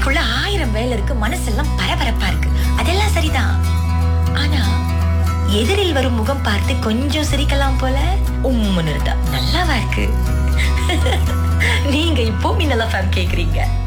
மூளைக்குள்ள 1000 வேலை இருக்கு, மனசெல்லாம் பரபரப்பா இருக்கு. அதெல்லாம் சரிதான். ஆனா எதிரில் வரும் முகம் பார்த்து கொஞ்சம் சிரிக்கலாம் போல உம்முன்னு இருந்தா நல்லாவா இருக்கு? நீங்க இப்போ மின்னல் எஃப்எம் கேக்குறீங்க.